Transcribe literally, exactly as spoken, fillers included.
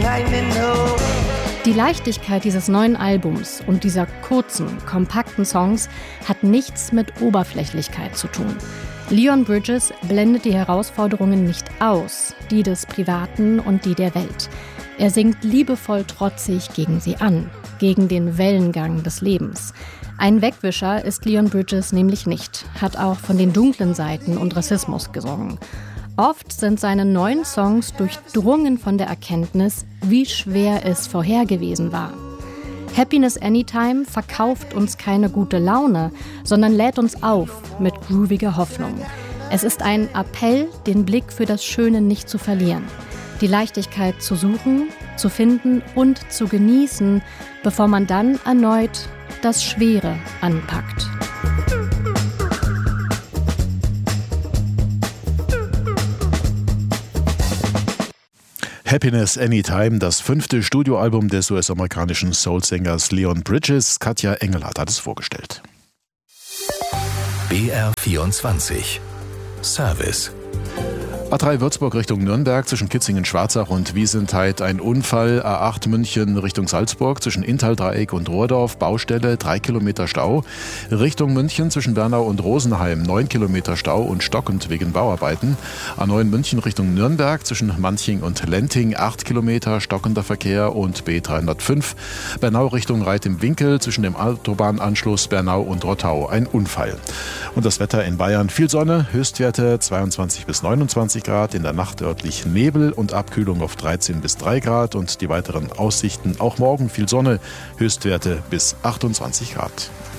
Die Leichtigkeit dieses neuen Albums und dieser kurzen, kompakten Songs hat nichts mit Oberflächlichkeit zu tun. Leon Bridges blendet die Herausforderungen nicht aus, die des Privaten und die der Welt. Er singt liebevoll trotzig gegen sie an, gegen den Wellengang des Lebens. Ein Wegwischer ist Leon Bridges nämlich nicht, hat auch von den dunklen Seiten und Rassismus gesungen. Oft sind seine neuen Songs durchdrungen von der Erkenntnis, wie schwer es vorher gewesen war. Happiness Anytime verkauft uns keine gute Laune, sondern lädt uns auf mit grooviger Hoffnung. Es ist ein Appell, den Blick für das Schöne nicht zu verlieren, die Leichtigkeit zu suchen, zu finden und zu genießen, bevor man dann erneut das Schwere anpackt. Happiness Anytime, das fünfte Studioalbum des U S-amerikanischen Soul-Sängers Leon Bridges. Katja Engelhardt hat es vorgestellt. B R vierundzwanzig Service. A drei Würzburg Richtung Nürnberg, zwischen Kitzingen-Schwarzach und Wiesentheid ein Unfall. A acht München Richtung Salzburg, zwischen Inntal-Dreieck und Rohrdorf, Baustelle, drei Kilometer Stau. Richtung München zwischen Bernau und Rosenheim, neun Kilometer Stau und stockend wegen Bauarbeiten. A neun München Richtung Nürnberg, zwischen Manching und Lenting, acht Kilometer stockender Verkehr und B dreihundertfünf. Bernau Richtung Reit im Winkel, zwischen dem Autobahnanschluss Bernau und Rottau, ein Unfall. Und das Wetter in Bayern, viel Sonne, Höchstwerte zweiundzwanzig bis neunundzwanzig Grad, in der Nacht örtlich Nebel und Abkühlung auf dreizehn bis drei Grad und die weiteren Aussichten auch morgen viel Sonne, Höchstwerte bis achtundzwanzig Grad.